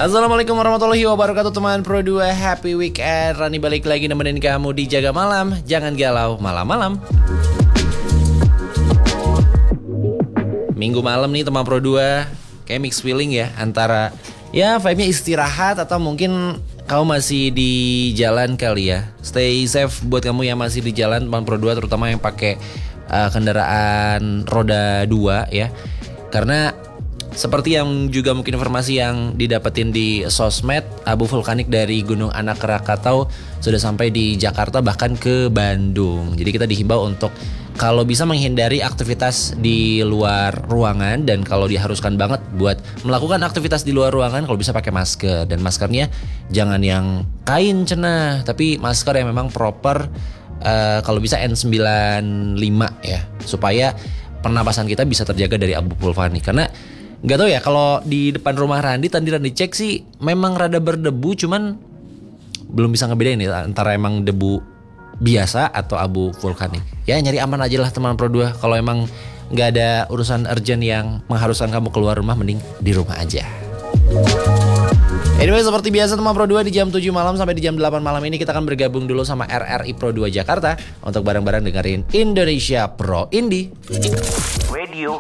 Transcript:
Assalamualaikum warahmatullahi wabarakatuh teman Pro 2. Happy weekend. Rani balik lagi nemenin kamu di Jaga Malam. Jangan galau malam-malam. Minggu malam nih teman Pro 2. Kayak mix feeling ya, antara ya vibe-nya istirahat atau mungkin kamu masih di jalan kali ya. Stay safe buat kamu yang masih di jalan teman Pro 2, terutama yang pakai kendaraan roda 2 ya. Karena seperti yang juga mungkin informasi yang didapetin di sosmed, abu vulkanik dari Gunung Anak Rakatau sudah sampai di Jakarta bahkan ke Bandung. Jadi kita dihimbau untuk kalau bisa menghindari aktivitas di luar ruangan, dan kalau diharuskan banget buat melakukan aktivitas di luar ruangan kalau bisa pakai masker, dan maskernya jangan yang kain cenah, tapi masker yang memang proper, kalau bisa N95 ya, supaya pernapasan kita bisa terjaga dari abu vulkanik. Karena nggak tahu ya, kalau di depan rumah Randi tadi Randi cek sih memang rada berdebu, cuman belum bisa ngebedain ya antara emang debu biasa atau abu vulkanik. Ya nyari aman aja lah teman Pro 2. Kalau emang nggak ada urusan urgent yang mengharuskan kamu keluar rumah, mending di rumah aja. Anyway, seperti biasa teman Pro 2, di jam 7 malam sampai di jam 8 malam ini kita akan bergabung dulu sama RRI Pro 2 Jakarta untuk bareng-bareng dengerin Indonesia Pro Indie Radio.